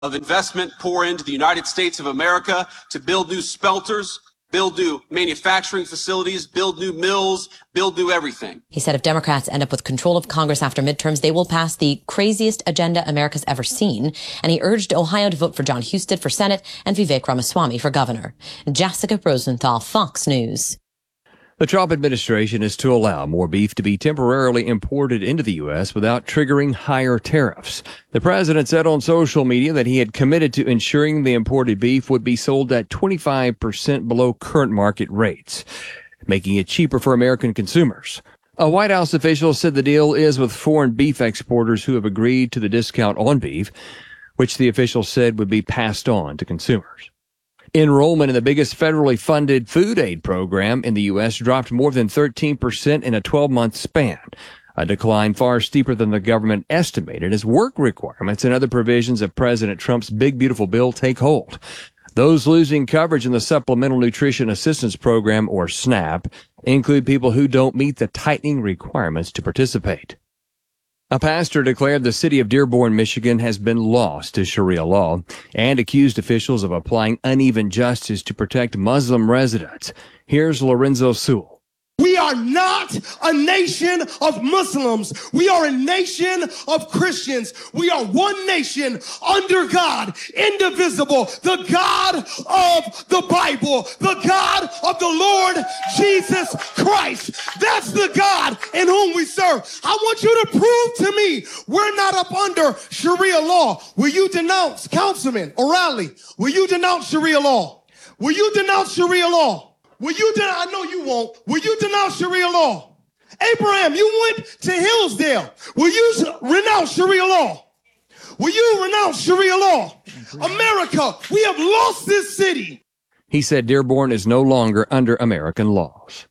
of investment pour into the United States of America to build new smelters, build new manufacturing facilities, build new mills, build new everything. He said if Democrats end up with control of Congress after midterms, they will pass the craziest agenda America's ever seen. And he urged Ohio to vote for John Husted for Senate and Vivek Ramaswamy for governor. Jessica Rosenthal, Fox News. The Trump administration is to allow more beef to be temporarily imported into the U.S. without triggering higher tariffs. The president said on social media that he had committed to ensuring the imported beef would be sold at 25% below current market rates, making it cheaper for American consumers. A White House official said the deal is with foreign beef exporters who have agreed to the discount on beef, which the official said would be passed on to consumers. Enrollment in the biggest federally funded food aid program in the U.S. dropped more than 13% in a 12-month span, a decline far steeper than the government estimated as work requirements and other provisions of President Trump's Big Beautiful Bill take hold. Those losing coverage in the Supplemental Nutrition Assistance Program, or SNAP, include people who don't meet the tightening requirements to participate. A pastor declared the city of Dearborn, Michigan has been lost to Sharia law and accused officials of applying uneven justice to protect Muslim residents. Here's Lorenzo Sewell. We are not a nation of Muslims. We are a nation of Christians. We are one nation under God, indivisible, the God of the Bible, the God of the Lord Jesus Christ. That's the God in whom we serve. I want you to prove to me we're not up under Sharia law. Will you denounce, Councilman O'Reilly, will you denounce Sharia law? Will you denounce Sharia law? Will you I know you won't. Will you denounce Sharia law? Abraham, you went to Hillsdale. Will you renounce Sharia law? Will you renounce Sharia law? America, we have lost this city. He said Dearborn is no longer under American laws.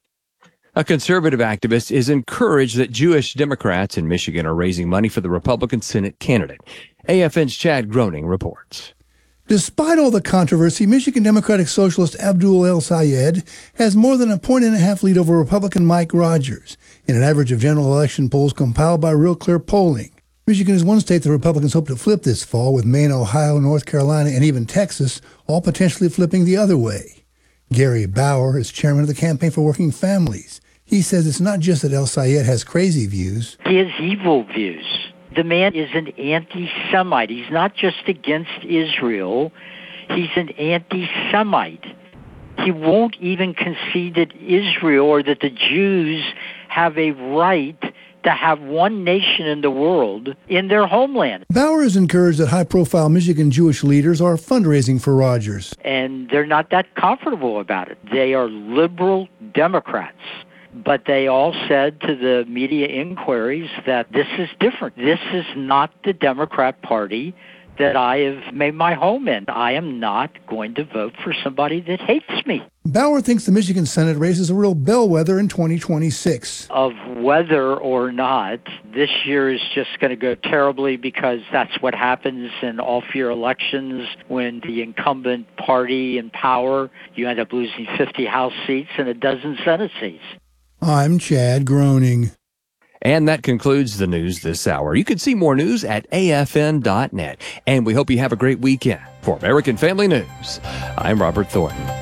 A conservative activist is encouraged that Jewish Democrats in Michigan are raising money for the Republican Senate candidate. AFN's Chad Groening reports. Despite all the controversy, Michigan Democratic Socialist Abdul El-Sayed has more than a point-and-a-half lead over Republican Mike Rogers in an average of general election polls compiled by Real Clear Polling. Michigan is one state the Republicans hope to flip this fall, with Maine, Ohio, North Carolina, and even Texas all potentially flipping the other way. Gary Bauer is chairman of the Campaign for Working Families. He says it's not just that El-Sayed has crazy views. He has evil views. The man is an anti-Semite. He's not just against Israel. He's an anti-Semite. He won't even concede that Israel or that the Jews have a right to have one nation in the world in their homeland. Bauer is encouraged that high-profile Michigan Jewish leaders are fundraising for Rogers. And they're not that comfortable about it. They are liberal Democrats. But they all said to the media inquiries that this is different. This is not the Democrat Party that I have made my home in. I am not going to vote for somebody that hates me. Bauer thinks the Michigan Senate race is a real bellwether in 2026. Of whether or not this year is just going to go terribly, because that's what happens in off-year elections when the incumbent party in power, you end up losing 50 House seats and a dozen Senate seats. I'm Chad Groening. And that concludes the news this hour. You can see more news at afn.net. And we hope you have a great weekend. For American Family News, I'm Robert Thornton.